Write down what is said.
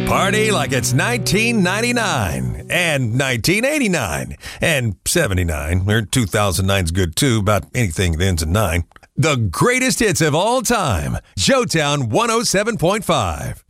Party like it's 1999 and 1989 and 79, or 2009's good too, about anything that ends in 9. The greatest hits of all time. Showtown 107.5.